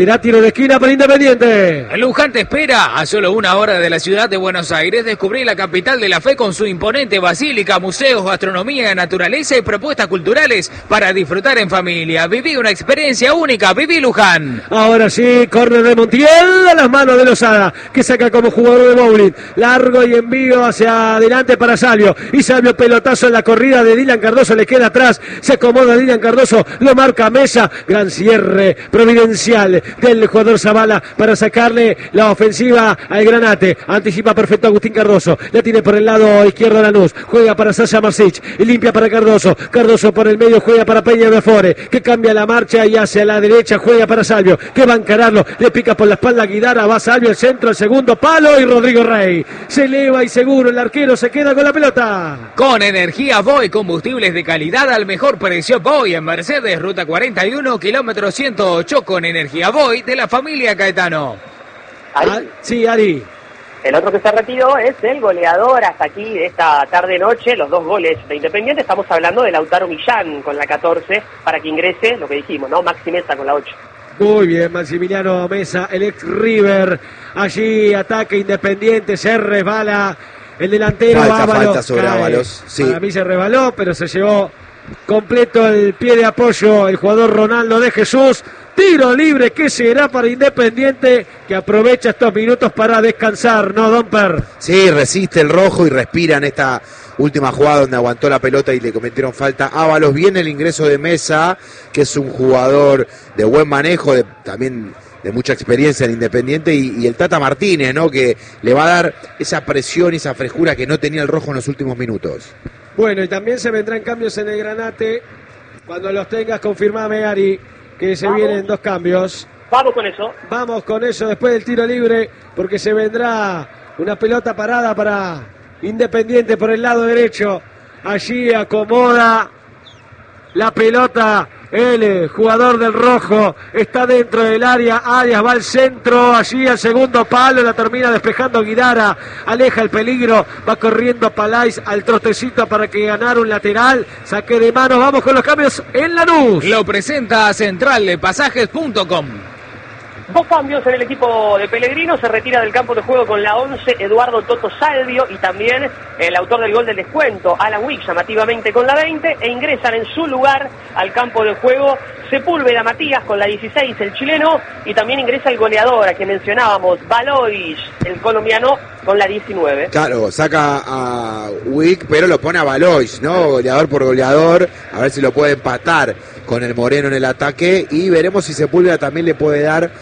Será tiro de esquina para Independiente. Luján te espera. A solo 1 hora de la ciudad de Buenos Aires, descubrí la capital de la fe con su imponente basílica, museos, gastronomía, naturaleza y propuestas culturales para disfrutar en familia. Viví una experiencia única. Viví Luján. Ahora sí, córner de Montiel a las manos de Lozada, que saca como jugador de bowling. Largo y envío hacia adelante para Salvio. Y Salvio pelotazo en la corrida de Dylan Cardoso, le queda atrás. Se acomoda Dylan Cardoso, lo marca Mesa. Gran cierre providencial del jugador Zavala para sacarle la ofensiva al Granate. Anticipa perfecto Agustín Cardoso, la tiene por el lado izquierdo Lanús, juega para Sasha Marsic y limpia para Cardoso. Cardoso por el medio juega para Peña de Afore, que cambia la marcha y hacia la derecha juega para Salvio, que va a encararlo, le pica por la espalda a Guidara, va Salvio al centro, al segundo palo y Rodrigo Rey se eleva y seguro el arquero se queda con la pelota. Con energía Voy, combustibles de calidad al mejor precio. Voy en Mercedes, ruta 41, kilómetro 108, con energía Voy de la familia Caetano. Sí, Ari. El otro que se retiró es el goleador hasta aquí de esta tarde-noche, los 2 goles de Independiente. Estamos hablando de Lautaro Millán con la 14 para que ingrese, lo que dijimos, ¿no? Maxi Mesa con la 8. Muy bien, Maximiliano Mesa, el ex River. Allí ataque Independiente, se resbala el delantero. Falta sobre Ábalos. Sí. Para mí se resbaló, pero se llevó completo el pie de apoyo el jugador Ronaldo de Jesús. Tiro libre que será para Independiente, que aprovecha estos minutos para descansar, ¿no, Domper? Sí, resiste el rojo y respira en esta última jugada donde aguantó la pelota y le cometieron falta a Ábalos. Viene el ingreso de Mesa, que es un jugador de buen manejo, también de mucha experiencia en Independiente, y el Tata Martínez, ¿no? Que le va a dar esa presión y esa frescura que no tenía el rojo en los últimos minutos. Bueno, y también se vendrán cambios en el Granate. Cuando los tengas, confirmame, Ari, que se vienen 2 cambios. Vamos con eso. Vamos con eso después del tiro libre, porque se vendrá una pelota parada para Independiente por el lado derecho. Allí acomoda la pelota el jugador del rojo, está dentro del área, Arias va al centro, allí al segundo palo, la termina despejando Guidara, aleja el peligro, va corriendo Palais al trotecito para que ganara un lateral, saque de manos, vamos con los cambios en Lanús. Lo presenta centraldepasajes.com. 2 cambios en el equipo de Pellegrino. Se retira del campo de juego con la 11 Eduardo Toto Salvio y también el autor del gol del descuento, Alan Wick, llamativamente con la 20, e ingresan en su lugar al campo de juego Sepúlveda Matías con la 16, el chileno, y también ingresa el goleador a quien mencionábamos, Valois, el colombiano, con la 19. Claro, saca a Wick, pero lo pone a Valois, ¿no? Goleador por goleador, a ver si lo puede empatar con el Moreno en el ataque, y veremos si Sepúlveda también le puede dar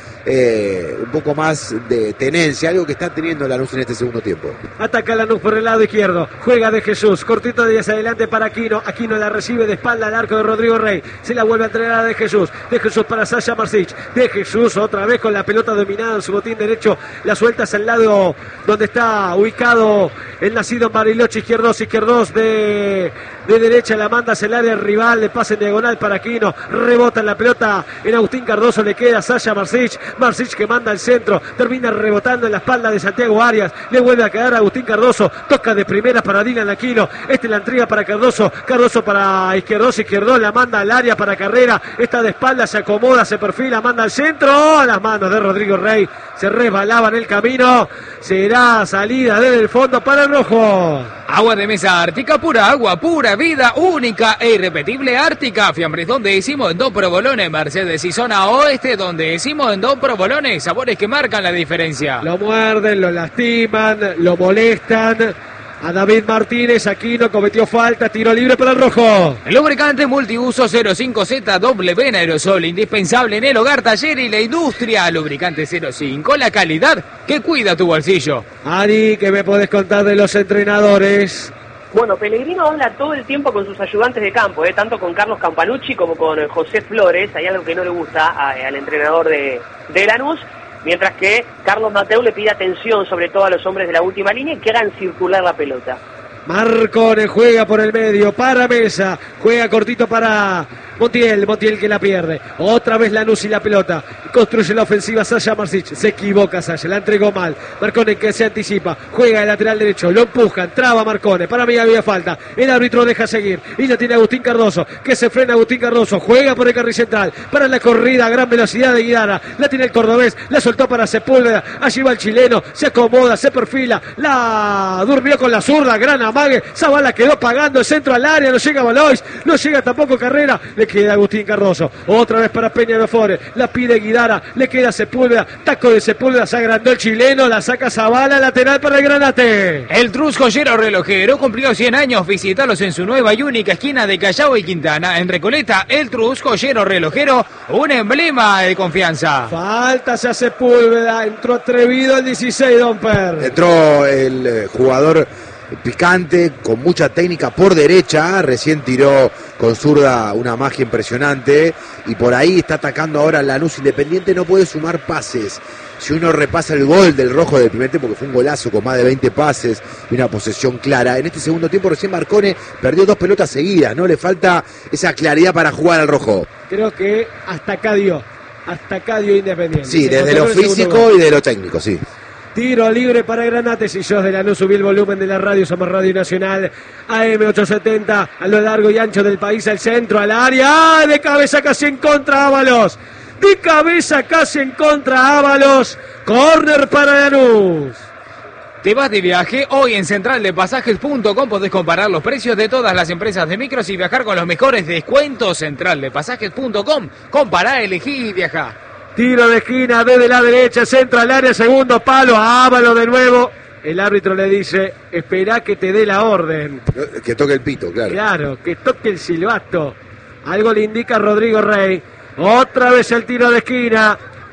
un poco más de tenencia, algo que está teniendo Lanús en este segundo tiempo. Ataca Lanús por el lado izquierdo, juega de Jesús, cortito de hacia adelante para Aquino, Aquino la recibe de espalda al arco de Rodrigo Rey, se la vuelve a entregar a de Jesús para Sasha Marsic, de Jesús otra vez con la pelota dominada en su botín derecho, la suelta hacia el lado donde está ubicado el nacido en Bariloche, izquierdos de derecha, la manda hacia el área rival, le pasa en diagonal para Aquino, rebota en la pelota en Agustín Cardoso, le queda Sasha Marsic que manda al centro, termina rebotando en la espalda de Santiago Arias, le vuelve a quedar a Agustín Cardoso, toca de primera para Dylan Aquino, la entrega para Cardoso para izquierdo, la manda al área para Carrera, está de espalda, se acomoda, se perfila, manda al centro, a las manos de Rodrigo Rey, se resbalaba en el camino, será salida desde el fondo para el rojo. Agua de mesa Ártica, pura agua, pura vida, única e irrepetible Ártica. Fiambres donde hicimos en 2 provolones, Mercedes y zona oeste donde hicimos en 2 provolones, sabores que marcan la diferencia. Lo muerden, lo lastiman, lo molestan. A David Martínez, Aquino cometió falta, tiro libre para el rojo. El lubricante multiuso 05ZW en aerosol, indispensable en el hogar, taller y la industria. Lubricante 05, la calidad que cuida tu bolsillo. Ari, ¿qué me podés contar de los entrenadores? Bueno, Pellegrino habla todo el tiempo con sus ayudantes de campo, tanto con Carlos Campanucci como con José Flores. Hay algo que no le gusta al entrenador de Lanús. Mientras que Carlos Mateu le pide atención sobre todo a los hombres de la última línea y que hagan circular la pelota. Marcone juega por el medio, para Mesa, juega cortito para Montiel que la pierde. Otra vez Lanús y la pelota. Construye la ofensiva Sasha Marsic. Se equivoca Sasha, la entregó mal. Marcone que se anticipa. Juega el lateral derecho. Lo empujan. Traba Marcone. Para mí había falta. El árbitro deja seguir. Y la tiene Agustín Cardoso. Que se frena Agustín Cardoso. Juega por el carril central. Para la corrida a gran velocidad de Guidara. La tiene el cordobés. La soltó para Sepúlveda. Allí va el chileno. Se acomoda. Se perfila. La durmió con la zurda. Gran amague. Zavala quedó pagando el centro al área. No llega Valois. No llega tampoco Carrera. Le queda Agustín Cardoso. Otra vez para Peña Before. La pide Guidara. Le queda Sepúlveda. Taco de Sepúlveda. Se agrandó el chileno. La saca Zavala. Lateral para el Granate. El Trus Joyero Relojero cumplió 100 años. Visítalos en su nueva y única esquina de Callao y Quintana. En Recoleta, el Trus Joyero Relojero. Un emblema de confianza. Falta hacia Sepúlveda. Entró atrevido el 16, Domper. Entró el jugador picante, con mucha técnica por derecha, recién tiró con zurda una magia impresionante y por ahí está atacando ahora Lanús. Independiente no puede sumar pases. Si uno repasa el gol del rojo del primer tiempo, que fue un golazo con más de 20 pases y una posesión clara, en este segundo tiempo recién Marcone perdió 2 pelotas seguidas, ¿no? Le falta esa claridad para jugar al rojo. Creo que hasta acá dio Independiente. Sí, desde lo físico y de lo técnico, sí. Tiro libre para Granate. Si sos de Lanús, subí el volumen de la radio. Somos Radio Nacional AM870 a lo largo y ancho del país, al centro, al área. De cabeza casi en contra Ábalos. De cabeza casi en contra Ábalos. Córner para Lanús. ¿Te vas de viaje? Hoy en centraldepasajes.com podés comparar los precios de todas las empresas de micros y viajar con los mejores descuentos. Centraldepasajes.com. Compará, elegí y viajá. Tiro de esquina desde la derecha, centro al área, segundo palo, Ábalos de nuevo. El árbitro le dice, esperá que te dé la orden. Que toque el pito, claro. Claro, que toque el silbato. Algo le indica Rodrigo Rey. Otra vez el tiro de esquina.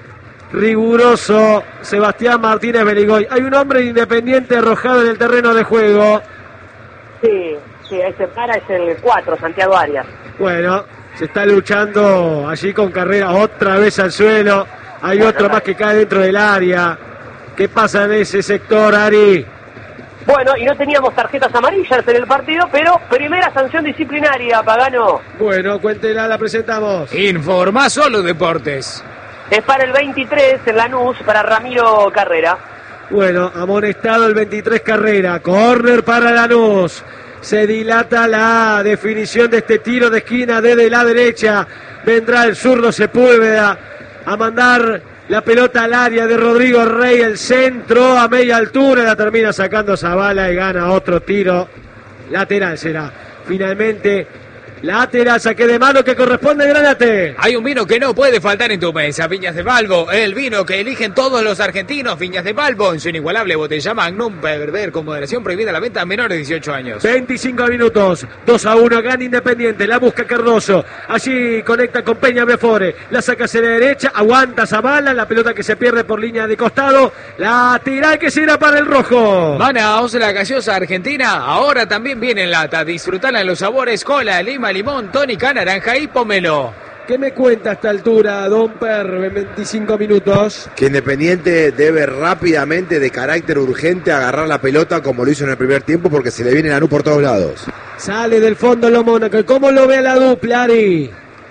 Riguroso Sebastián Martínez Beligoy. Hay un hombre Independiente arrojado en el terreno de juego. Sí, ese para es el 4, Santiago Arias. Bueno, se está luchando allí con Carrera, otra vez al suelo. Hay otro más que cae dentro del área. ¿Qué pasa en ese sector, Ari? Bueno, y no teníamos tarjetas amarillas en el partido, pero primera sanción disciplinaria, Pagano. Bueno, cuéntela, la presentamos. Informa Solo Deportes. Es para el 23 en Lanús, para Ramiro Carrera. Bueno, amonestado el 23 Carrera. Córner para Lanús. Se dilata la definición de este tiro de esquina desde la derecha. Vendrá el zurdo Sepúlveda a mandar la pelota al área de Rodrigo Rey. El centro a media altura. La termina sacando Zavala y gana otro tiro. Lateral será. Finalmente, lateral, saque de mano que corresponde a Granate. Hay un vino que no puede faltar en tu mesa. Viñas de Balbo, el vino que eligen todos los argentinos. Viñas de Balbo, en su inigualable botella Magnum, beber con moderación, prohibida la venta a menores de 18 años. 25 minutos, 2-1, gana Independiente, la busca Cardoso. Allí conecta con Peña Before, la saca hacia la derecha, aguanta Zavala, la pelota que se pierde por línea de costado. Lateral que será para el rojo. Manaos, la gaseosa argentina, ahora también viene en lata. Disfrutala en los sabores cola, lima, limón, tónica, naranja y pomelo. ¿Qué me cuenta a esta altura, Domper, en 25 minutos? Que Independiente debe rápidamente, de carácter urgente, agarrar la pelota como lo hizo en el primer tiempo, porque se le viene Lanús por todos lados. Sale del fondo lo Mónaco. ¿Cómo lo ve a la dupla, Ari?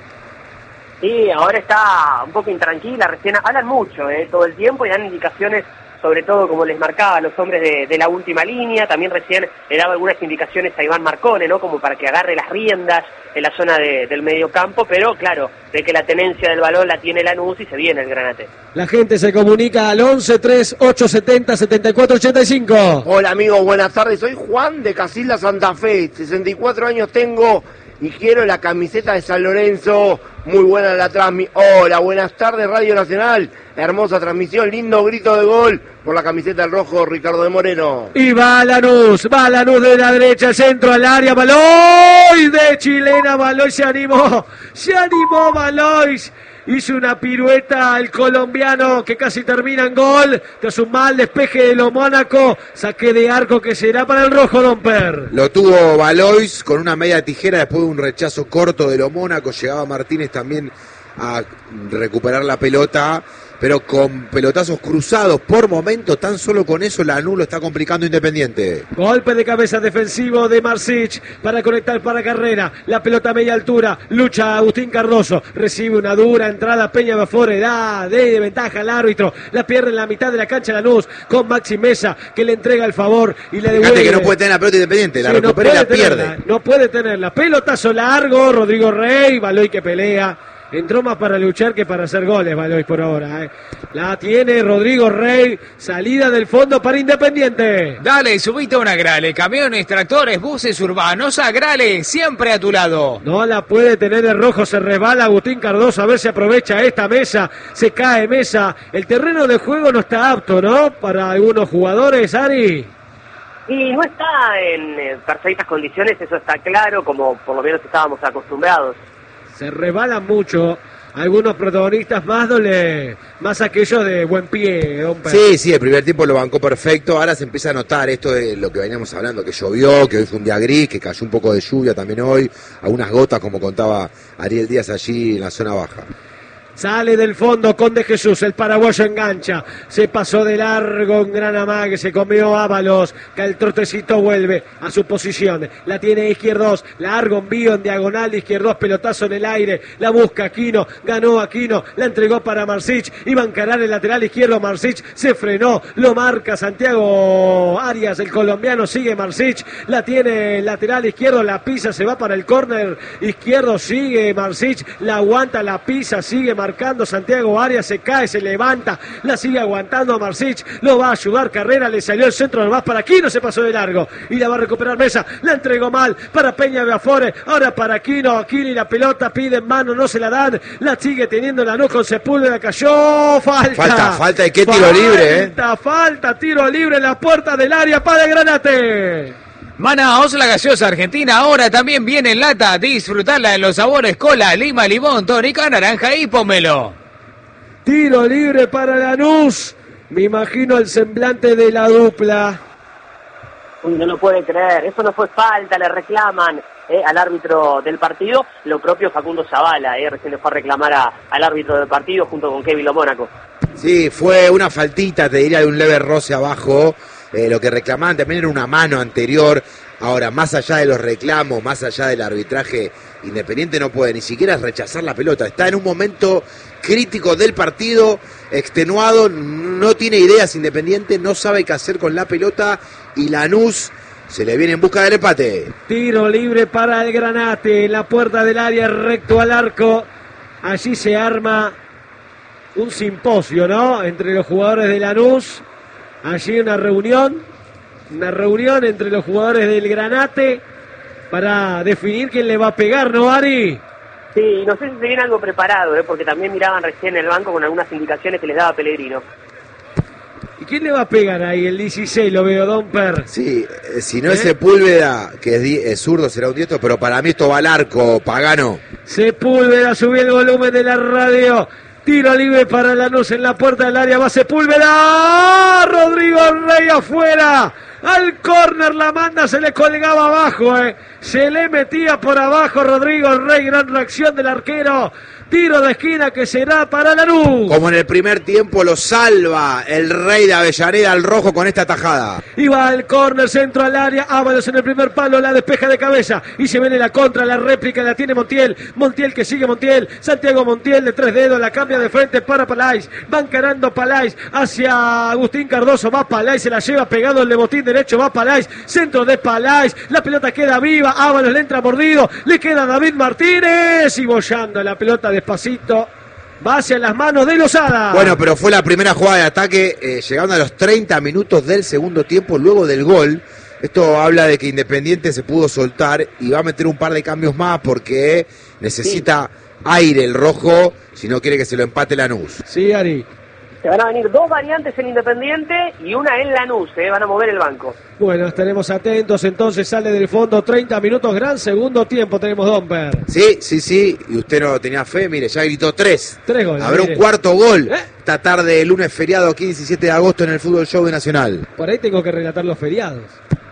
Sí, ahora está un poco intranquila, recién hablan mucho todo el tiempo y dan indicaciones, sobre todo como les marcaba a los hombres de la última línea. También recién le daba algunas indicaciones a Iván Marcone, ¿no? Como para que agarre las riendas en la zona del medio campo, pero claro, de que la tenencia del balón la tiene Lanús y se viene el Granate. La gente se comunica al 11-3-870-7485. Hola amigos, buenas tardes, soy Juan de Casilda Santa Fe, 64 años tengo y quiero la camiseta de San Lorenzo. Muy buena la transmisión. Hola, buenas tardes Radio Nacional, hermosa transmisión, lindo grito de gol por la camiseta del rojo Ricardo de Moreno. Y va Lanús de la derecha, centro al área, Valois de chilena, Valois se animó Valois. Hizo una pirueta el colombiano que casi termina en gol. Tras un mal despeje de lo Mónaco. Saque de arco que será para el rojo, Domper. Lo tuvo Valois con una media tijera después de un rechazo corto de lo Mónaco. Llegaba Martínez también a recuperar la pelota pero con pelotazos cruzados por momento, tan solo con eso Lanús lo está complicando Independiente. Golpe de cabeza defensivo de Marsic para conectar para Carrera, la pelota a media altura, lucha Agustín Cardoso, recibe una dura entrada Peña Bafore, da de ventaja al árbitro, la pierde en la mitad de la cancha Lanús con Maxi Mesa que le entrega el favor y le devuelve. Fíjate que no puede tener la pelota Independiente, la recupera y la pierde. No puede tenerla, pelotazo largo, Rodrigo Rey, Baloy que pelea. Entró más para luchar que para hacer goles, Baloy, por ahora. La tiene Rodrigo Rey, salida del fondo para Independiente. Dale, subite a una Grale, camiones, tractores, buses urbanos, a Grale, siempre a tu lado. No la puede tener el rojo, se resbala Agustín Cardoso, a ver si aprovecha esta Mesa, se cae Mesa. El terreno de juego no está apto, ¿no? Para algunos jugadores, Ari. Y no está en perfectas condiciones, eso está claro, como por lo menos estábamos acostumbrados. Se rebalan mucho algunos protagonistas, más aquellos de buen pie, don Pedro. Sí, el primer tiempo lo bancó perfecto, ahora se empieza a notar esto de lo que veníamos hablando, que llovió, que hoy fue un día gris, que cayó un poco de lluvia también hoy, algunas gotas como contaba Ariel Díaz allí en la zona baja. Sale del fondo con De Jesús, el paraguayo engancha, se pasó de largo en gran amague, se comió Ábalos, que el trotecito vuelve a su posición, la tiene Izquierdos, largo envío en diagonal de Izquierdos, pelotazo en el aire, la busca Aquino, ganó Aquino, la entregó para Marsic, iba a encarar el lateral izquierdo, Marsic se frenó, lo marca Santiago Arias, el colombiano, sigue Marsic, la tiene el lateral izquierdo, la pisa, se va para el córner izquierdo, sigue Marsic, la aguanta, la pisa, sigue marcando Santiago Arias, se cae, se levanta, la sigue aguantando Marsic, lo va a ayudar Carrera, le salió el centro nomás para Aquino, se pasó de largo y la va a recuperar Mesa, la entregó mal para Peña Beafore, ahora para Aquino y la pelota pide en mano, no se la dan, la sigue teniendo Lanús con Sepúlveda, cayó, falta de qué tiro libre, falta, tiro libre en la puerta del área para el Granate. Manaos, la gaseosa argentina, ahora también viene en lata. Disfrutarla en los sabores cola, lima, limón, tónica, naranja y pomelo. Tiro libre para Lanús. Me imagino el semblante de la dupla. No lo puede creer, eso no fue falta, le reclaman al árbitro del partido. Lo propio Facundo Zavala, recién le fue a reclamar al árbitro del partido junto con Kevin Lo Mónaco. Sí, fue una faltita, te diría, de un leve roce abajo. Lo que reclamaban también era una mano anterior. Ahora, más allá de los reclamos, más allá del arbitraje, Independiente no puede ni siquiera rechazar la pelota. Está en un momento crítico del partido, extenuado, no tiene ideas Independiente, no sabe qué hacer con la pelota y Lanús se le viene en busca del empate. Tiro libre para el Granate, en la puerta del área, recto al arco. Allí se arma un simposio, ¿no? Entre los jugadores de Lanús. Allí una reunión entre los jugadores del Granate para definir quién le va a pegar, ¿no, Ari? Sí, no sé si se viene algo preparado, porque también miraban recién en el banco con algunas indicaciones que les daba Pellegrino. ¿Y quién le va a pegar ahí? El 16 lo veo, Don Per. Sí, si no es Sepúlveda, que es zurdo, será un diestro, pero para mí esto va al arco, Pagano. Sepúlveda, subí el volumen de la radio. Tiro libre para Lanús en la puerta del área, va Sepúlveda, Rodrigo Rey afuera, al córner la manda, se le colgaba abajo, se le metía por abajo Rodrigo Rey, gran reacción del arquero. Tiro de esquina que será para Lanús. Como en el primer tiempo lo salva el Rey de Avellaneda al rojo con esta tajada. Y va el córner, centro al área, Ábalos en el primer palo, la despeja de cabeza. Y se viene la contra, la réplica la tiene Montiel. Montiel que sigue Montiel. Santiago Montiel de 3 dedos, la cambia de frente para Palais. Va encarando Palais hacia Agustín Cardoso. Va Palais, se la lleva pegado el de botín derecho. Va Palais, centro de Palais. La pelota queda viva, Ábalos le entra mordido. Le queda David Martínez. Y bollando la pelota despacito, va hacia las manos de Lozada. Bueno, pero fue la primera jugada de ataque, llegando a los 30 minutos del segundo tiempo, luego del gol. Esto habla de que Independiente se pudo soltar y va a meter un par de cambios más porque necesita aire el rojo, si no quiere que se lo empate Lanús. Sí, Ari. Se van a venir 2 variantes en Independiente y una en Lanús, van a mover el banco. Bueno, estaremos atentos, entonces sale del fondo 30 minutos, gran segundo tiempo tenemos, Don Per. Sí, y usted no tenía fe, mire, ya gritó 3. 3 goles. Habrá un cuarto gol esta tarde, lunes feriado, aquí 17 de agosto en el Fútbol Show de Nacional. Por ahí tengo que relatar los feriados.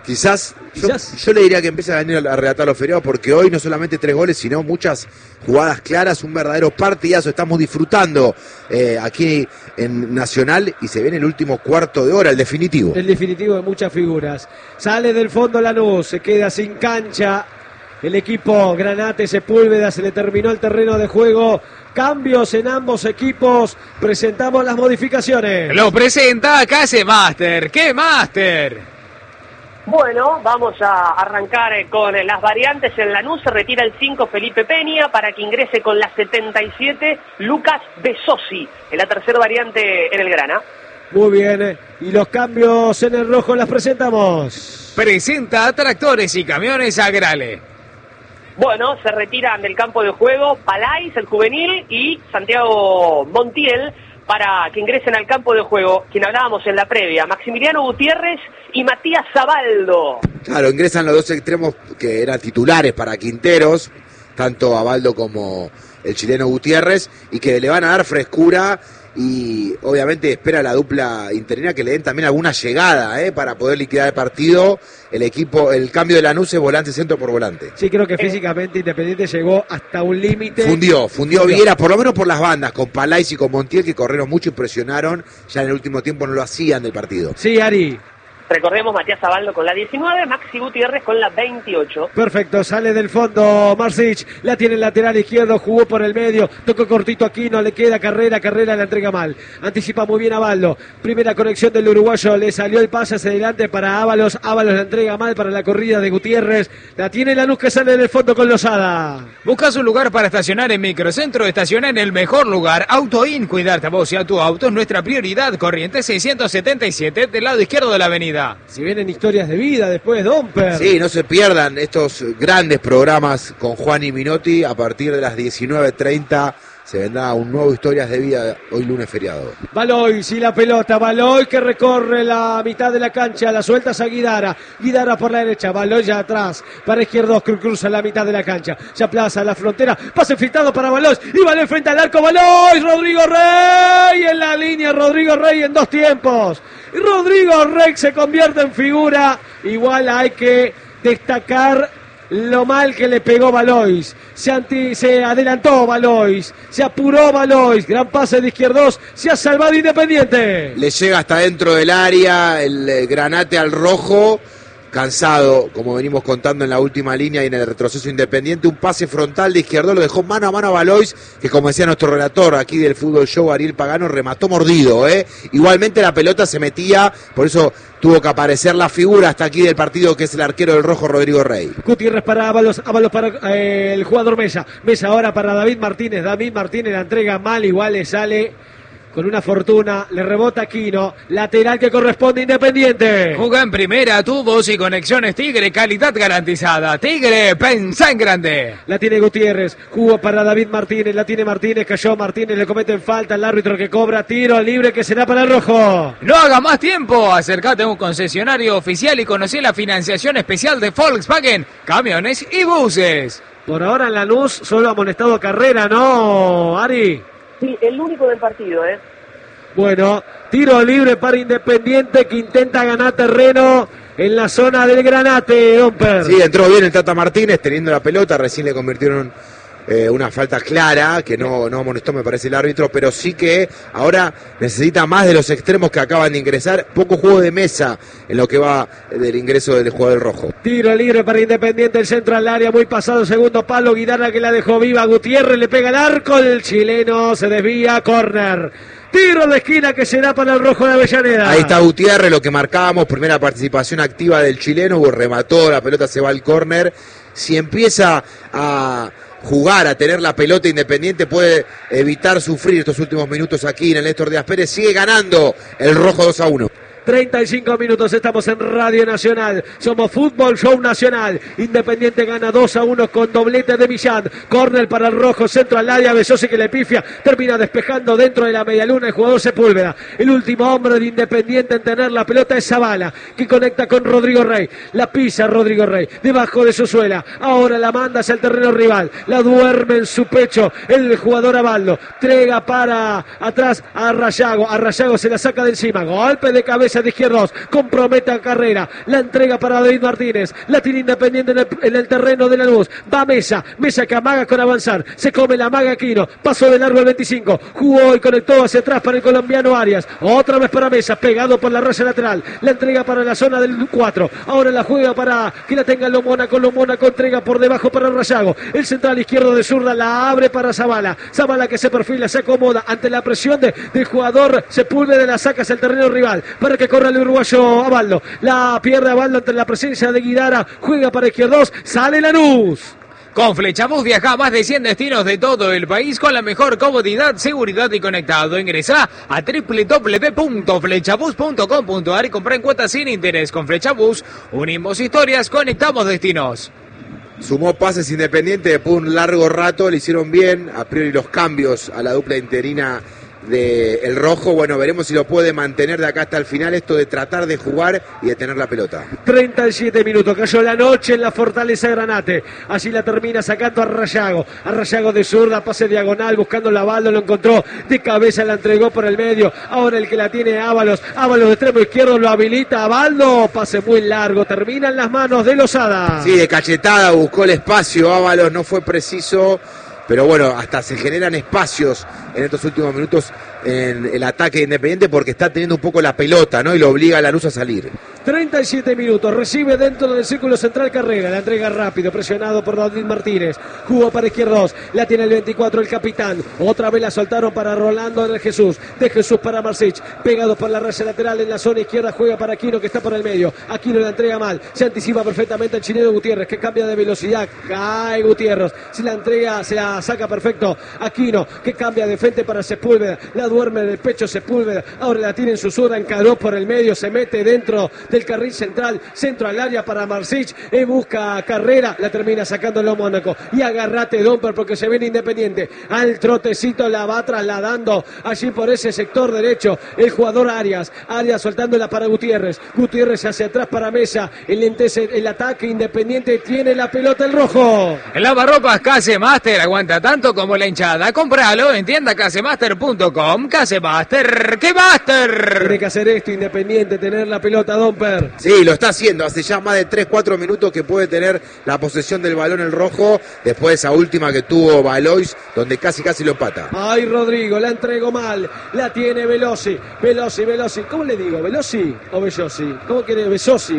Quizás yo le diría que empiece a venir a relatar los feriados, porque hoy no solamente 3 goles, sino muchas jugadas claras, un verdadero partidazo. Estamos disfrutando aquí en Nacional y se viene el último cuarto de hora, el definitivo. El definitivo de muchas figuras. Sale del fondo Lanús, se queda sin cancha. El equipo Granate Sepúlveda, se le terminó el terreno de juego. Cambios en ambos equipos. Presentamos las modificaciones. Lo presenta Case Master. ¡Qué Master! Bueno, vamos a arrancar con las variantes. En Lanús se retira el 5 Felipe Peña para que ingrese con la 77 Lucas Besosi, en la tercera variante en el Grana. Muy bien, y los cambios en el rojo las presentamos. Presenta Tractores y Camiones Agrale. Bueno, se retiran del campo de juego Palais, el juvenil, y Santiago Montiel para que ingresen al campo de juego, quien hablábamos en la previa, Maximiliano Gutiérrez y Matías Abaldo. Claro, ingresan los dos extremos que eran titulares para Quinteros, tanto Abaldo como el chileno Gutiérrez, y que le van a dar frescura y obviamente espera la dupla interina que le den también alguna llegada para poder liquidar el partido. El equipo, el cambio de Lanús es volante centro por volante. Sí, creo que físicamente Independiente llegó hasta un límite. Fundió Viera, por lo menos por las bandas, con Palais y con Montiel, que corrieron mucho y presionaron. Ya en el último tiempo no lo hacían del partido. Sí, Ari. Recordemos, Matías Abaldo con la 19, Maxi Gutiérrez con la 28. Perfecto, sale del fondo Marsic, la tiene el lateral izquierdo, jugó por el medio, tocó cortito Aquino, le queda Carrera la entrega mal. Anticipa muy bien Abaldo, primera conexión del uruguayo, le salió el pase hacia adelante para Ábalos la entrega mal para la corrida de Gutiérrez, la tiene Lanús que sale del fondo con Lozada. Buscas un lugar para estacionar en Microcentro, estaciona en el mejor lugar. AutoIn, cuidarte a vos y a tu auto es nuestra prioridad. Corrientes 677 del lado izquierdo de la avenida. Si vienen historias de vida después, Domper. Sí, no se pierdan estos grandes programas con Juan y Minotti. A partir de las 19:30 se vendrá un nuevo Historias de Vida, hoy lunes feriado. Baloy, y la pelota, Baloy que recorre la mitad de la cancha, la suelta a Guidara por la derecha, Baloy ya atrás, para izquierdo, cruza la mitad de la cancha, se aplaza la frontera, pase filtrado para Baloy, y Baloy frente al arco, Baloy, Rodrigo Rey en la línea, Rodrigo Rey en 2 tiempos, y Rodrigo Rey se convierte en figura. Igual hay que destacar lo mal que le pegó Valois, se adelantó Valois, se apuró Valois, gran pase de izquierdos, se ha salvado Independiente. Le llega hasta dentro del área el Granate al rojo, cansado, como venimos contando en la última línea y en el retroceso Independiente, un pase frontal de izquierdo, lo dejó mano a mano a Valois, que como decía nuestro relator aquí del Fútbol Show, Ariel Pagano, remató mordido, Igualmente la pelota se metía, por eso tuvo que aparecer la figura hasta aquí del partido, que es el arquero del rojo, Rodrigo Rey. Gutiérrez para Ábalos para el jugador Mesa ahora para David Martínez la entrega mal, igual le sale con una fortuna, le rebota Aquino, lateral que corresponde a Independiente. Juega en primera, tu voz y conexiones Tigre, calidad garantizada. Tigre, pensá en grande. La tiene Gutiérrez, jugó para David Martínez, la tiene Martínez, cayó Martínez, le cometen falta al árbitro que cobra tiro libre que será para el rojo. No haga más tiempo, acércate a un concesionario oficial y conocí la financiación especial de Volkswagen, camiones y buses. Por ahora en Lanús solo ha amonestado Carrera, ¿no, Ari? Sí, el único del partido, Bueno, tiro libre para Independiente que intenta ganar terreno en la zona del Granate, Domper. Sí, entró bien el Tata Martínez teniendo la pelota, recién le convirtieron una falta clara, que no amonestó me parece el árbitro, pero sí que ahora necesita más de los extremos que acaban de ingresar, poco juego de mesa en lo que va del ingreso del jugador rojo. Tiro libre para Independiente, el centro al área, muy pasado, segundo palo, Guidarra que la dejó viva, Gutiérrez le pega el arco, el chileno se desvía, córner. Tiro de esquina que será para el rojo de Avellaneda. Ahí está Gutiérrez, lo que marcábamos, primera participación activa del chileno, remató, la pelota se va al córner. Si empieza a jugar, a tener la pelota Independiente, puede evitar sufrir estos últimos minutos aquí en el Néstor Díaz Pérez. Sigue ganando el rojo 2-1. 35 minutos, estamos en Radio Nacional, somos Fútbol Show Nacional. Independiente gana 2-1 con doblete de Millán, córner para el rojo, centro al área, Besosi que le pifia, termina despejando dentro de la medialuna el jugador Sepúlveda. El último hombre de Independiente en tener la pelota es Zavala, que conecta con Rodrigo Rey, la pisa Rodrigo Rey, debajo de su suela, ahora la manda hacia el terreno rival, la duerme en su pecho el jugador Abaldo, entrega para atrás a Rayago se la saca de encima, golpe de cabeza cabeza de Izquierdos, compromete a Carrera, la entrega para David Martínez, la tiene Independiente en el terreno de Lanús, va Mesa que amaga con avanzar, se come la maga Aquino, pasó de largo el 25, jugó y conectó hacia atrás para el colombiano Arias, otra vez para Mesa, pegado por la raya lateral, la entrega para la zona del 4, ahora la juega para que la tenga Lomónaco entrega por debajo para Rayago, el central izquierdo de zurda la abre para Zavala que se perfila, se acomoda ante la presión del jugador Sepúlveda, la saca hacia el terreno rival para que corra el uruguayo Abaldo, la pierde Abaldo ante la presencia de Guidara, juega para Izquierdos, sale Lanús. Con Flechabús viaja a más de 100 destinos de todo el país con la mejor comodidad, seguridad y conectado. Ingresá a www.flechabús.com.ar y comprá en cuotas sin interés. Con Flechabús unimos historias, conectamos destinos. Sumó pases Independiente después de un largo rato, le hicieron bien, a priori los cambios a la dupla interina de El Rojo, bueno, veremos si lo puede mantener de acá hasta el final, esto de tratar de jugar y de tener la pelota. 37 minutos, cayó la noche en la Fortaleza Granate, allí la termina sacando a Rayago de zurda, pase diagonal, buscando la Abaldo, lo encontró, de cabeza la entregó por el medio, ahora el que la tiene Ábalos de extremo izquierdo lo habilita Abaldo, pase muy largo, termina en las manos de Lozada. Sí, de cachetada, buscó el espacio, Ábalos no fue preciso, pero bueno, hasta se generan espacios en estos últimos minutos en el ataque de Independiente porque está teniendo un poco la pelota, ¿no? Y lo obliga a Lanús a salir. 37 minutos, recibe dentro del círculo central Carrera, la entrega rápido, presionado por David Martínez, jugó para Izquierdos, la tiene el 24 el capitán, otra vez la soltaron para Rolando de Jesús para Marsic, pegado por la raya lateral en la zona izquierda, juega para Aquino que está por el medio, Aquino la entrega mal, se anticipa perfectamente el chileno Gutiérrez que cambia de velocidad, cae Gutiérrez, se la entrega, se la saca perfecto, Aquino que cambia de frente para Sepúlveda, la duerme en el pecho Sepúlveda, ahora la tiene en su zurda, encaró por el medio, se mete dentro del carril central, centro al área para Marsic, busca Carrera, la termina sacando Lomónaco y agarrate Domper porque se viene Independiente, al trotecito la va trasladando allí por ese sector derecho el jugador Arias soltándola para Gutiérrez hacia atrás para Mesa, el ataque Independiente tiene la pelota el rojo. El lavarropas Casemaster aguanta tanto como la hinchada, compralo en tienda casemaster.com. Casemaster, ¡qué master! Tiene que hacer esto Independiente, tener la pelota Domper. Sí, lo está haciendo, hace ya más de 3-4 minutos que puede tener la posesión del balón el rojo, después de esa última que tuvo Valois, donde casi lo empata. Ay, Rodrigo, la entregó mal, la tiene Velosi, ¿cómo le digo? ¿Velosi o Bellosi? ¿Cómo quiere? Velosi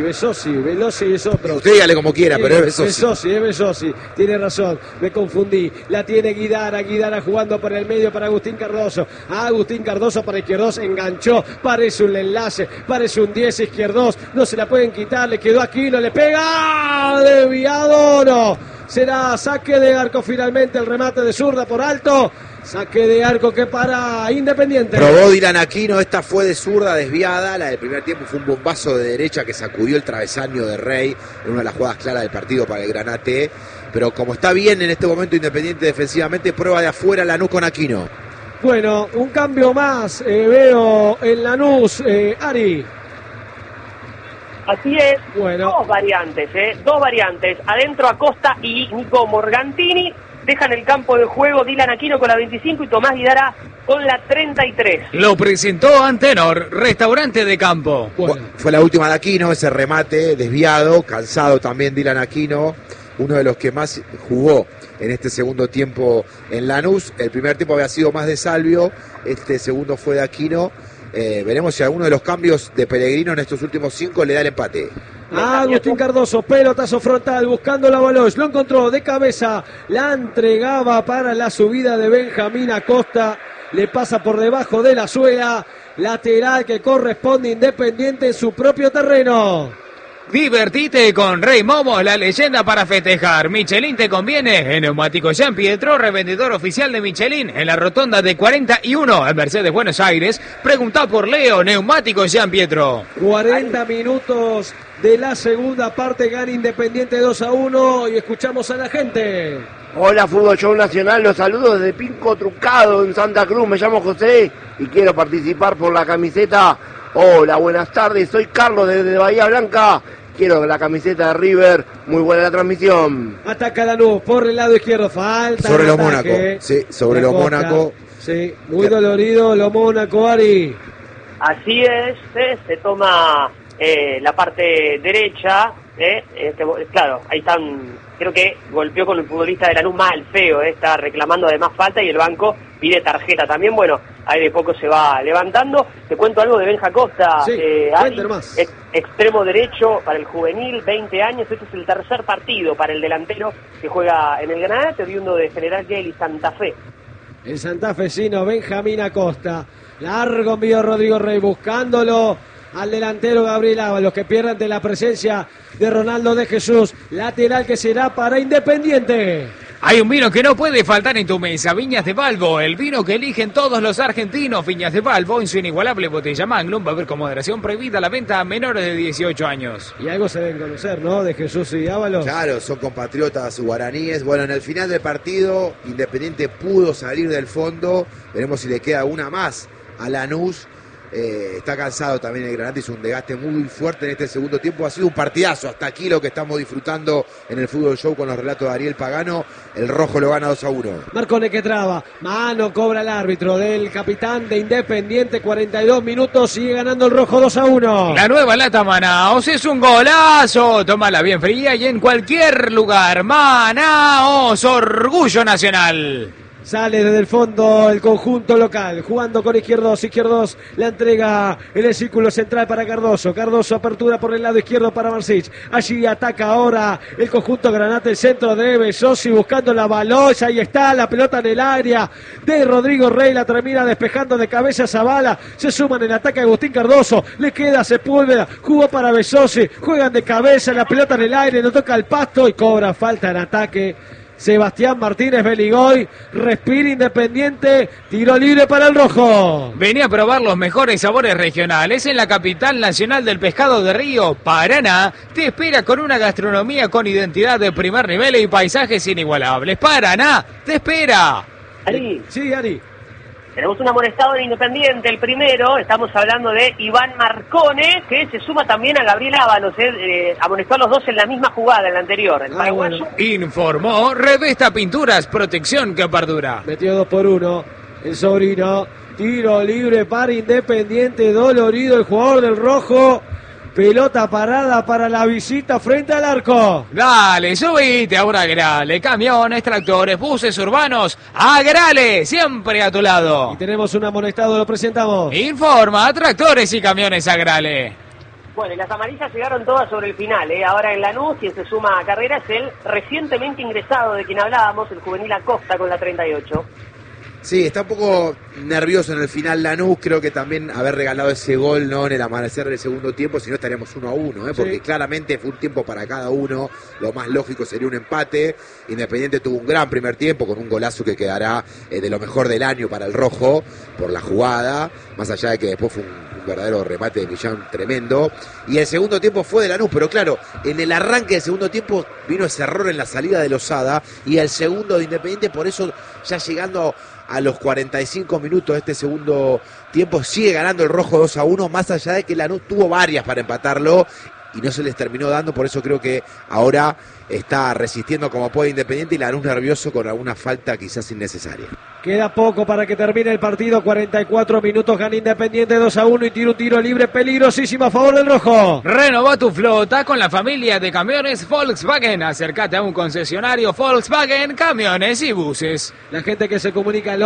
es otro. Usted dígale como quiera, pero es Velosi, tiene razón, me confundí, la tiene Guidara jugando por el medio para Agustín Cardoso para Izquierdos, enganchó, parece un enlace, parece un 10 Izquierdos, no se la pueden quitar, le quedó Aquino, le pega, desviado, no, será saque de arco finalmente, el remate de zurda por alto, saque de arco que para Independiente. Probó Dylan Aquino, esta fue de zurda desviada, la del primer tiempo fue un bombazo de derecha que sacudió el travesaño de Rey, en una de las jugadas claras del partido para el Granate, pero como está bien en este momento Independiente defensivamente, prueba de afuera Lanús con Aquino. Bueno, un cambio más, veo en Lanús, Ari. Así es, bueno. Dos variantes, adentro Acosta y Nico Morgantini, dejan el campo de juego Dylan Aquino con la 25 y Tomás Guidara con la 33. Lo presentó Antenor, restaurante de campo. Bueno. Fue la última de Aquino, ese remate desviado, cansado también Dylan Aquino, uno de los que más jugó en este segundo tiempo en Lanús. El primer tiempo había sido más de Salvio, este segundo fue de Aquino. Veremos si alguno de los cambios de Pellegrino en estos últimos 5 le da el empate. Agustín Cardoso, pelotazo frontal, buscando la Valois, lo encontró de cabeza, la entregaba para la subida de Benjamín Acosta, le pasa por debajo de la suela, lateral que corresponde Independiente en su propio terreno. Divertite con Rey Momo, la leyenda para festejar. Michelin te conviene. En Neumáticos Jean Pietro, revendedor oficial de Michelin, en la rotonda de 41 en Mercedes, Buenos Aires. Preguntá por Leo, Neumáticos Jean Pietro. 40 minutos de la segunda parte, gana Independiente 2-1 y escuchamos a la gente. Hola, Fútbol Show Nacional, los saludos desde Pinco Trucado en Santa Cruz. Me llamo José y quiero participar por la camiseta. Hola, buenas tardes, soy Carlos desde Bahía Blanca. Quiero la camiseta de River, muy buena la transmisión. Ataca Lanús por el lado izquierdo, falta. Sobre los Mónaco, sí, sobre los Mónaco. Sí, muy dolorido los Mónaco, Ari. Así es, se toma la parte derecha, claro, ahí están, creo que golpeó con el futbolista de Lanús mal, feo, está reclamando además falta y el banco pide tarjeta también. Bueno, ahí de poco se va levantando. Te cuento algo de Benja Costa, sí, extremo derecho para el juvenil, 20 años, este es el tercer partido para el delantero que juega en el Granate, oriundo de General Gelli, Santa Fe. El santafesino Benjamín Acosta, largo envío Rodrigo Rey buscándolo al delantero Gabriel Ábalos, que pierde ante la presencia de Ronaldo de Jesús, lateral que será para Independiente. Hay un vino que no puede faltar en tu mesa, Viñas de Balbo, el vino que eligen todos los argentinos. Viñas de Balbo, en su inigualable botella Magnum, va a haber con moderación prohibida la venta a menores de 18 años. Y algo se deben conocer, ¿no?, de Jesús y Ábalos. Claro, son compatriotas guaraníes. Bueno, en el final del partido, Independiente pudo salir del fondo. Veremos si le queda una más a Lanús. Está cansado también el Granate, hizo un desgaste muy fuerte en este segundo tiempo. Ha sido un partidazo, hasta aquí lo que estamos disfrutando en el Fútbol Show con los relatos de Ariel Pagano. El rojo lo gana 2-1. Marcone que traba, mano cobra el árbitro del capitán de Independiente, 42 minutos, sigue ganando el rojo 2-1. La nueva lata Manaos es un golazo, tómala bien fría y en cualquier lugar. Manaos, orgullo nacional. Sale desde el fondo el conjunto local, jugando con Izquierdos, la entrega en el círculo central para Cardoso, apertura por el lado izquierdo para Marsic, allí ataca ahora el conjunto Granate, el centro de Besosi buscando la balosa, ahí está la pelota en el área de Rodrigo Rey, la termina despejando de cabeza Zavala, se suman en el ataque Agustín Cardoso, le queda Sepúlveda, jugó para Besosi, juegan de cabeza, la pelota en el aire, no toca el pasto y cobra falta en ataque Sebastián Martínez Beligoy. Respira Independiente, tiro libre para el rojo. Venía a probar los mejores sabores regionales en la capital nacional del pescado de río. Paraná te espera con una gastronomía con identidad de primer nivel y paisajes inigualables. Paraná te espera. Ari. Sí, Ari. Tenemos un amonestado en Independiente, el primero, estamos hablando de Iván Marcone, que se suma también a Gabriel Ábalos, amonestó a los dos en la misma jugada, en la anterior, el paraguayo. Bueno. Informó Revesta Pinturas, protección que perdura. Metió 2-1, el sobrino, tiro libre para Independiente, dolorido el jugador del rojo. Pelota parada para la visita frente al arco. Dale, subite ahora a Grale. Camiones, tractores, buses urbanos. A Grale, siempre a tu lado. Y tenemos un amonestado, lo presentamos. Informa, tractores y camiones a Grale. Bueno, y las amarillas llegaron todas sobre el final. Ahora en Lanús, quien se suma a carrera es el recientemente ingresado de quien hablábamos, el juvenil Acosta con la 38. Sí, está un poco nervioso en el final Lanús, creo que también haber regalado ese gol, ¿no?, en el amanecer del segundo tiempo, si no estaríamos 1-1, porque sí, claramente fue un tiempo para cada uno, lo más lógico sería un empate. Independiente tuvo un gran primer tiempo con un golazo que quedará de lo mejor del año para el rojo, por la jugada, más allá de que después fue un verdadero remate de Millán tremendo, y el segundo tiempo fue de Lanús, pero claro, en el arranque del segundo tiempo vino ese error en la salida de Lozada, y el segundo de Independiente, por eso ya llegando a los 45 minutos de este segundo tiempo sigue ganando el rojo 2-1, más allá de que Lanús tuvo varias para empatarlo y no se les terminó dando, por eso creo que ahora está resistiendo como puede Independiente y Lanús nervioso con alguna falta quizás innecesaria. Queda poco para que termine el partido, 44 minutos, gana Independiente 2-1 y un tiro libre peligrosísimo a favor del rojo. Renová tu flota con la familia de camiones Volkswagen. Acércate a un concesionario Volkswagen, camiones y buses. La gente que se comunica al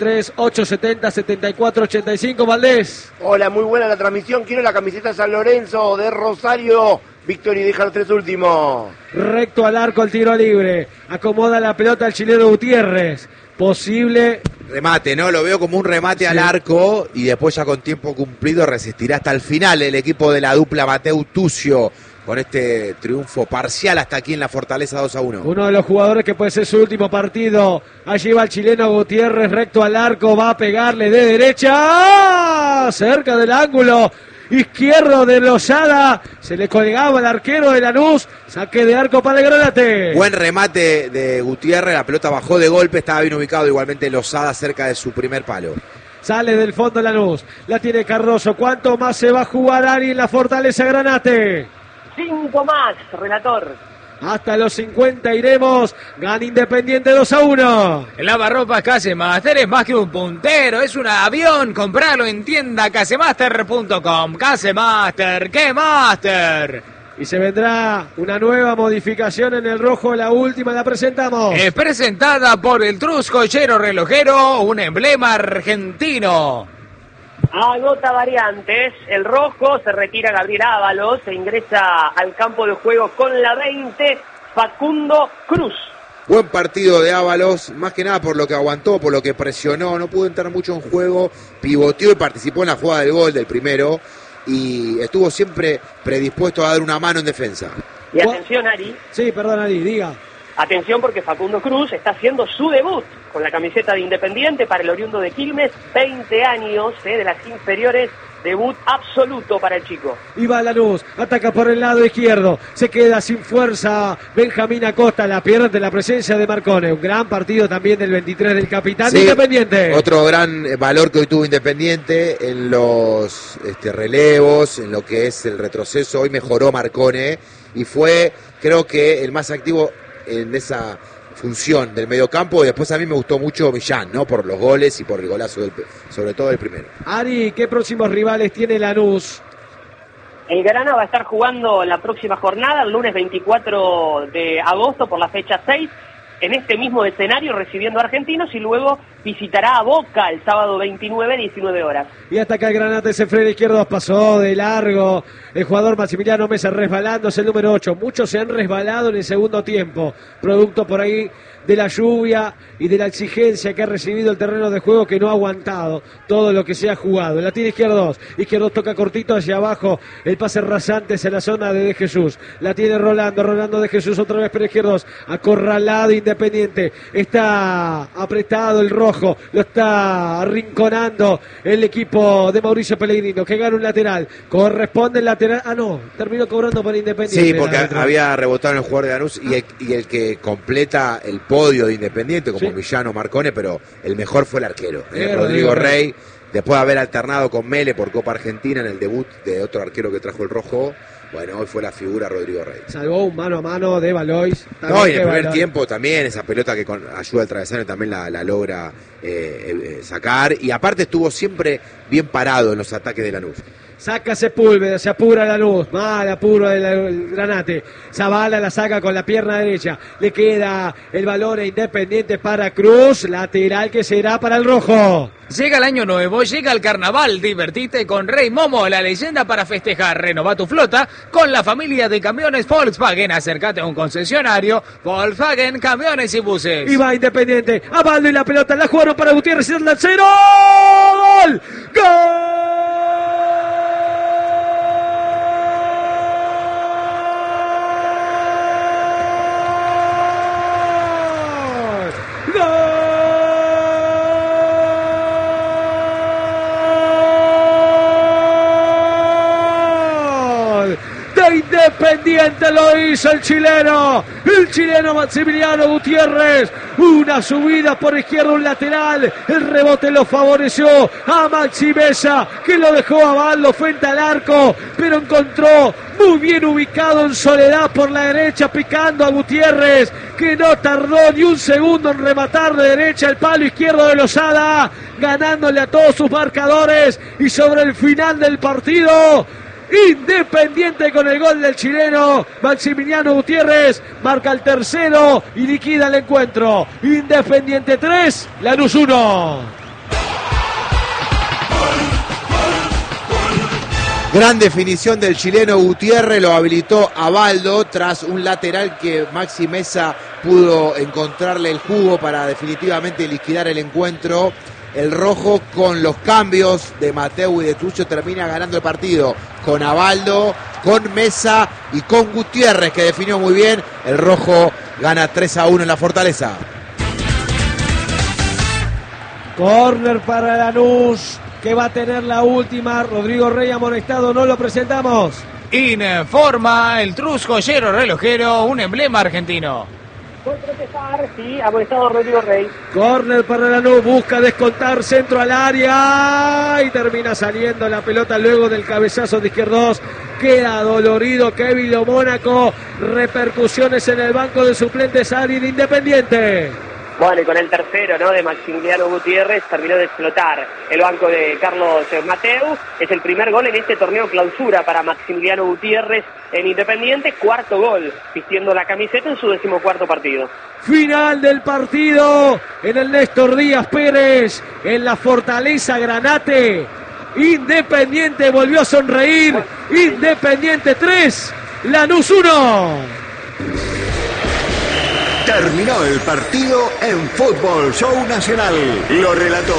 11-3-870-7485, Valdés. Hola, muy buena la transmisión, quiero la camiseta San Lorenzo de Rosario. Víctor y deja los tres últimos. Recto al arco, el tiro libre. Acomoda la pelota el chileno Gutiérrez. Posible remate, ¿no? Lo veo como un remate al arco y después ya con tiempo cumplido resistirá hasta el final el equipo de la dupla Mateu Tucio con este triunfo parcial hasta aquí en la Fortaleza 2-1. Uno de los jugadores que puede ser su último partido. Allí va el chileno Gutiérrez recto al arco, va a pegarle de derecha. ¡Ah! Cerca del ángulo izquierdo de Lozada, se le colgaba al arquero de Lanús, saque de arco para el Granate. Buen remate de Gutiérrez, la pelota bajó de golpe, estaba bien ubicado igualmente Lozada cerca de su primer palo. Sale del fondo Lanús, la tiene Cardoso, ¿cuánto más se va a jugar Ari en la Fortaleza Granate? 5 más, relator. Hasta los 50 iremos. Gana Independiente 2-1. El lavarropas Casemaster es más que un puntero, es un avión. Compralo en tienda casemaster.com. Casemaster, ¡qué master! Y se vendrá una nueva modificación en el rojo. La última la presentamos. Es presentada por el Trus Joyero Relojero, un emblema argentino. Agota variantes, el rojo, se retira Gabriel Ábalos, se ingresa al campo de juego con la 20, Facundo Cruz. Buen partido de Ábalos, más que nada por lo que aguantó, por lo que presionó, no pudo entrar mucho en juego, pivoteó y participó en la jugada del gol del primero y estuvo siempre predispuesto a dar una mano en defensa. Y atención, Ari. Sí, perdón, Ari, diga. Atención porque Facundo Cruz está haciendo su debut con la camiseta de Independiente para el oriundo de Quilmes, 20 años de las inferiores, debut absoluto para el chico. Y va Lanús, ataca por el lado izquierdo, se queda sin fuerza Benjamín Acosta, la pierde ante la presencia de Marcone. Un gran partido también del 23 del capitán de Independiente. Otro gran valor que hoy tuvo Independiente en los relevos, en lo que es el retroceso. Hoy mejoró Marcone y fue, creo que, el más activo en esa función del mediocampo. Y después a mí me gustó mucho Millán, ¿no? Por los goles y por el golazo, sobre todo el primero. Ari, ¿qué próximos rivales tiene Lanús? El Grana va a estar jugando la próxima jornada, el lunes 24 de agosto por la fecha 6, en este mismo escenario recibiendo a Argentinos, y luego visitará a Boca el sábado 29, 19 horas. Y hasta acá el Granate, ese freno izquierdo pasó de largo el jugador Maximiliano Mesa, resbalándose el número 8. Muchos se han resbalado en el segundo tiempo, producto por ahí de la lluvia y de la exigencia que ha recibido el terreno de juego, que no ha aguantado todo lo que se ha jugado. La tiene Izquierdos toca cortito hacia abajo, el pase rasante hacia la zona de Jesús. La tiene Rolando de Jesús otra vez, pero Izquierdos acorralado Independiente. Está apretado el rojo, lo está arrinconando el equipo de Mauricio Pellegrino, que gana un lateral. Corresponde el lateral. Terminó cobrando para Independiente. Sí, porque había rebotado en el jugador de Lanús y el que completa el podio de Independiente, como Millán o Marcone, pero el mejor fue el arquero, Rodrigo Rey, después de haber alternado con Mele por Copa Argentina en el debut de otro arquero que trajo el rojo. Bueno, hoy fue la figura Rodrigo Rey. Salvó un mano a mano de Valois. No, y en el primer tiempo también, esa pelota que con ayuda del travesaño también la logra sacar. Y aparte estuvo siempre bien parado en los ataques de Lanús. Saca Sepúlveda, se apura Lanús, mal apuro del Granate. Zavala la saca con la pierna derecha. Le queda el balón a Independiente para Cruz, lateral que será para el rojo. Llega el año nuevo, llega el carnaval, divertite con Rey Momo, la leyenda para festejar. Renova tu flota con la familia de camiones Volkswagen. Acércate a un concesionario Volkswagen, camiones y buses. Y va Independiente, Abaldo y la pelota, la jugaron para Gutiérrez, y el lancero. ¡Gol! ¡Gol! Independiente lo hizo el chileno Maximiliano Gutiérrez. Una subida por izquierda, un lateral, el rebote lo favoreció a Maxi Mesa, que lo dejó a Baldo frente al arco, pero encontró muy bien ubicado en soledad por la derecha, picando a Gutiérrez, que no tardó ni un segundo en rematar de derecha el palo izquierdo de Lozada, ganándole a todos sus marcadores. Y sobre el final del partido, Independiente con el gol del chileno Maximiliano Gutiérrez marca el tercero y liquida el encuentro. Independiente 3, Lanús 1. Gran definición del chileno Gutiérrez, lo habilitó a Baldo tras un lateral que Maxi Mesa pudo encontrarle el jugo para definitivamente liquidar el encuentro. El rojo, con los cambios de Mateu y de Trucho, termina ganando el partido con Abaldo, con Mesa y con Gutiérrez, que definió muy bien. El rojo gana 3-1 en la Fortaleza. Corner para Lanús, que va a tener la última. Rodrigo Rey amonestado, no lo presentamos. Informa el Trus Joyero Relojero, un emblema argentino. Por protestar, sí, amonestado Rodrigo Rey. Corner para Lanús, busca descontar, centro al área y termina saliendo la pelota luego del cabezazo de Izquierdos Queda dolorido Kevin Lo Mónaco. Repercusiones en el banco de suplentes Ari de Independiente. Bueno, y con el tercero, ¿no?, de Maximiliano Gutiérrez, terminó de explotar el banco de Carlos Mateu. Es el primer gol en este torneo clausura para Maximiliano Gutiérrez en Independiente. Cuarto gol vistiendo la camiseta en su 14º partido. Final del partido en el Néstor Díaz Pérez, en la Fortaleza Granate. Independiente volvió a sonreír. Independiente 3, Lanús 1. Terminó el partido en Fútbol Show Nacional. Lo relató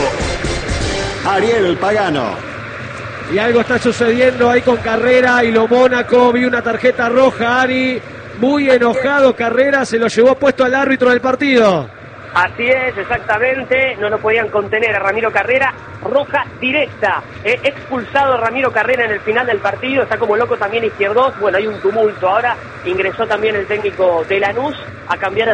Ariel Pagano. Y algo está sucediendo ahí con Carrera y Lo Mónaco. Vi una tarjeta roja, Ari. Muy enojado Carrera, se lo llevó puesto al árbitro del partido. Así es, exactamente, no lo podían contener a Ramiro Carrera, roja directa, expulsado Ramiro Carrera en el final del partido, está como loco también Izquierdos. Bueno, hay un tumulto ahora, ingresó también el técnico de Lanús a cambiar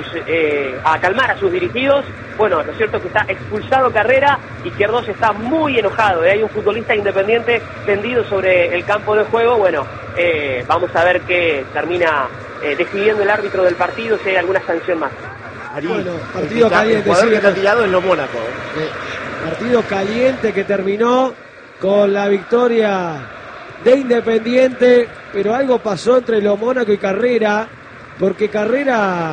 a calmar a sus dirigidos. Bueno, lo cierto es que está expulsado Carrera, Izquierdos está muy enojado, hay un futbolista Independiente tendido sobre el campo de juego. Bueno, vamos a ver qué termina decidiendo el árbitro del partido, si hay alguna sanción más. Bueno, partido caliente. El jugador que está tirado es Lo Mónaco. Partido caliente que terminó con la victoria de Independiente, pero algo pasó entre Lo Mónaco y Carrera, porque Carrera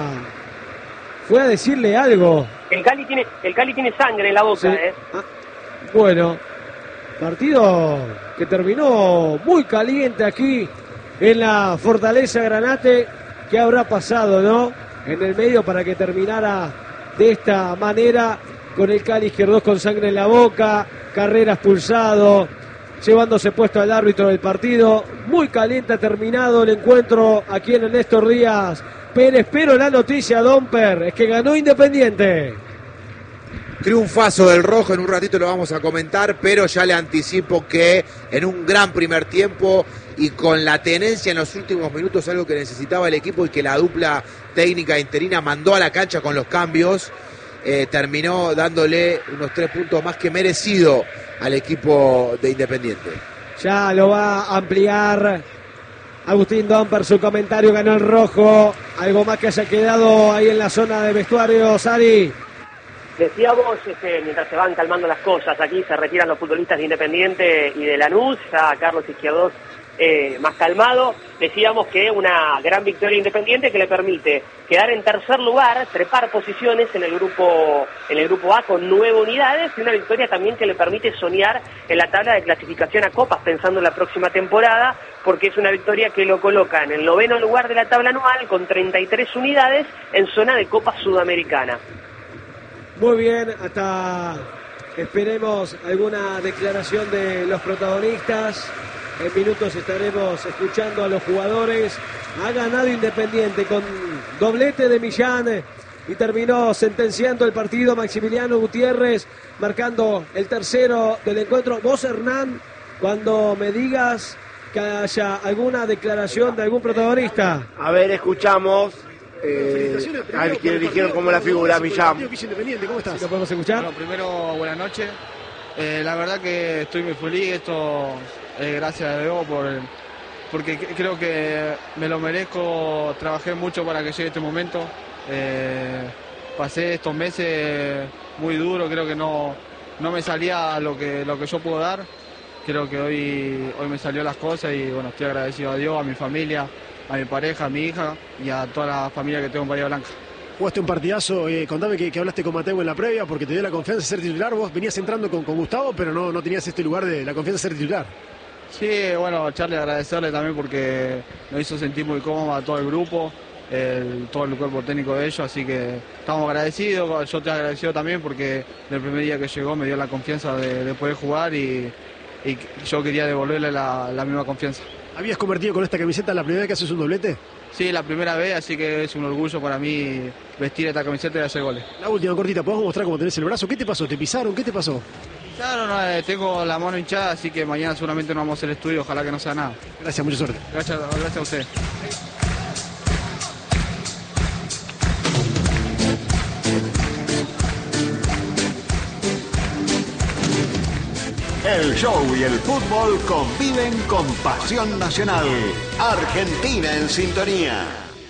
fue a decirle algo. El Cali tiene sangre en la boca, Sí. Bueno, partido que terminó muy caliente aquí en la Fortaleza Granate. ¿Qué habrá pasado, no?, en el medio para que terminara de esta manera, con el Cali Izquierdos con sangre en la boca, Carrera expulsado, llevándose puesto al árbitro del partido. Muy caliente ha terminado el encuentro aquí en el Néstor Díaz Pérez, pero la noticia, Domper, es que ganó Independiente. Triunfazo del rojo, en un ratito lo vamos a comentar, pero ya le anticipo que en un gran primer tiempo y con la tenencia en los últimos minutos, algo que necesitaba el equipo y que la dupla técnica interina mandó a la cancha con los cambios, terminó dándole unos 3 puntos más que merecido al equipo de Independiente. Ya lo va a ampliar Agustín Domper, su comentario. Ganó el rojo. Algo más que haya quedado ahí en la zona de vestuarios, Ari. Decíamos, mientras se van calmando las cosas, aquí se retiran los futbolistas de Independiente y de Lanús, ya Carlos Izquierdos más calmado. Decíamos que una gran victoria Independiente que le permite quedar en tercer lugar, trepar posiciones en el grupo A con 9 unidades, y una victoria también que le permite soñar en la tabla de clasificación a copas pensando en la próxima temporada, porque es una victoria que lo coloca en el 9º lugar de la tabla anual con 33 unidades en zona de Copa Sudamericana. Muy bien, hasta esperemos alguna declaración de los protagonistas. En minutos estaremos escuchando a los jugadores. Ha ganado Independiente con doblete de Millán y terminó sentenciando el partido Maximiliano Gutiérrez, marcando el tercero del encuentro. Vos, Hernán, cuando me digas que haya alguna declaración de algún protagonista. A ver, escuchamos. Al que eligieron como la figura, Millán. ¿Cómo estás? ¿Lo podemos escuchar? Bueno, primero, buenas noches. La verdad que estoy muy feliz. Esto gracias a Dios porque creo que me lo merezco. Trabajé mucho para que llegue este momento. Pasé estos meses muy duros. Creo que no me salía lo que yo puedo dar. Creo que hoy me salió las cosas y bueno, estoy agradecido a Dios, a mi familia, a mi pareja, a mi hija y a toda la familia que tengo en Bahía Blanca. Jugaste un partidazo, contame que hablaste con Mateu en la previa porque te dio la confianza de ser titular. Vos venías entrando con Gustavo, pero no tenías este lugar de la confianza de ser titular. Sí, bueno, Charlie, agradecerle también porque nos hizo sentir muy cómodo a todo el grupo, todo el cuerpo técnico de ellos, así que estamos agradecidos. Yo te agradecido también porque el primer día que llegó me dio la confianza de poder jugar y yo quería devolverle la misma confianza. ¿Habías convertido con esta camiseta la primera vez que haces un doblete? Sí, la primera vez, así que es un orgullo para mí vestir esta camiseta y hacer goles. La última cortita, ¿podemos mostrar cómo tenés el brazo? ¿Qué te pasó? ¿Te pisaron? ¿Qué te pasó? Claro, no, tengo la mano hinchada, así que mañana seguramente no vamos a hacer estudio, ojalá que no sea nada. Gracias, mucha suerte. Gracias a ustedes. El show y el fútbol conviven con pasión nacional. Argentina en sintonía.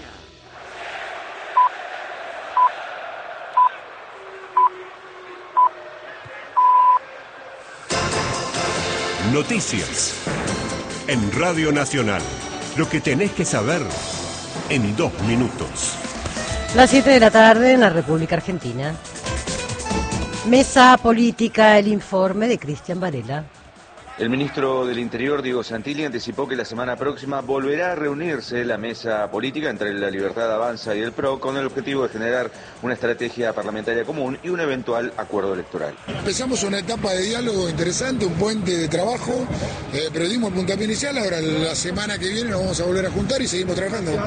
Noticias. En Radio Nacional. Lo que tenés que saber en 2 minutos. Las 7 de la tarde en la República Argentina. Mesa Política, el informe de Cristian Varela. El ministro del Interior, Diego Santilli, anticipó que la semana próxima volverá a reunirse la mesa política entre la Libertad Avanza y el PRO con el objetivo de generar una estrategia parlamentaria común y un eventual acuerdo electoral. Empezamos una etapa de diálogo interesante, un puente de trabajo, pero dimos el puntapié inicial, ahora la semana que viene nos vamos a volver a juntar y seguimos trabajando.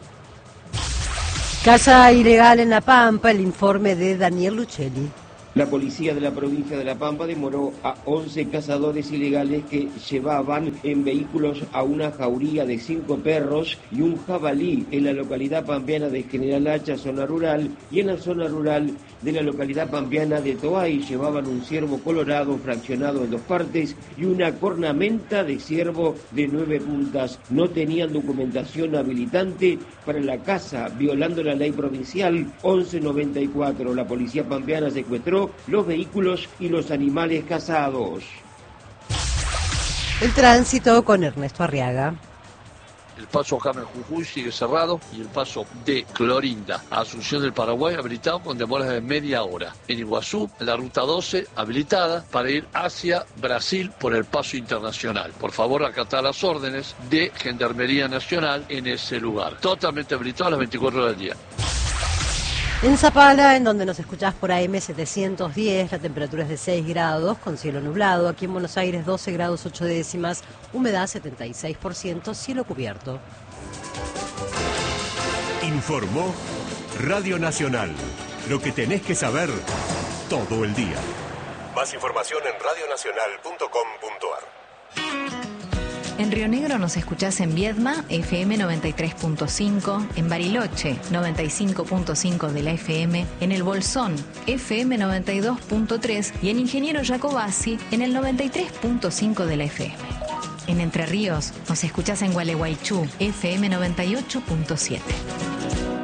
Caza ilegal en La Pampa, el informe de Daniel Luchelli. La policía de la provincia de La Pampa demoró a 11 cazadores ilegales que llevaban en vehículos a una jauría de 5 perros y un jabalí en la localidad pampeana de General Hacha, zona rural, y en la zona rural de la localidad pampeana de Toay llevaban un ciervo colorado fraccionado en 2 partes y una cornamenta de ciervo de 9 puntas. No tenían documentación habilitante para la caza, violando la ley provincial 1194. La policía pampeana secuestró los vehículos y los animales cazados. El tránsito con Ernesto Arriaga. El paso a Carmen Jujuy sigue cerrado y el paso de Clorinda a Asunción del Paraguay habilitado con demoras de media hora. En Iguazú, la ruta 12 habilitada para ir hacia Brasil por el paso internacional. Por favor, acatar las órdenes de Gendarmería Nacional en ese lugar. Totalmente habilitado a las 24 horas del día. En Zapala, en donde nos escuchás por AM 710, la temperatura es de 6 grados, con cielo nublado. Aquí en Buenos Aires, 12 grados 8 décimas, humedad 76%, cielo cubierto. Informó Radio Nacional. Lo que tenés que saber todo el día. Más información en radionacional.com.ar. En Río Negro nos escuchás en Viedma, FM 93.5, en Bariloche, 95.5 de la FM, en El Bolsón, FM 92.3 y en Ingeniero Jacobasi, en el 93.5 de la FM. En Entre Ríos nos escuchás en Gualeguaychú, FM 98.7.